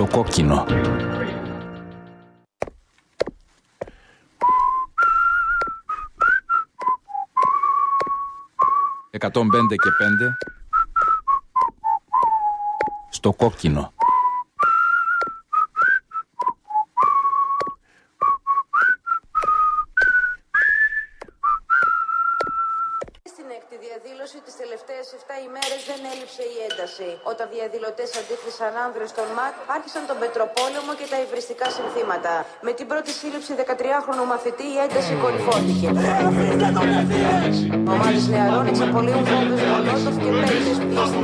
Στο κόκκινο. «105 και 5» στο κόκκινο. Στην έκτη διαδήλωση τις τελευταίες 7 ημέρες δεν έλειψε η ένταση. Όταν διαδηλωτές αντίκρισαν άνδρες των ΜΑΚ, άρχισαν τον πετροπόλεμο και τα υβριστικά συνθήματα. Με την πρώτη σύλληψη 13χρονου μαθητή η ένταση κορυφώθηκε. Ομάδες νεαρών εξαπολύουν βόμβες μολότοφ και πέτρες.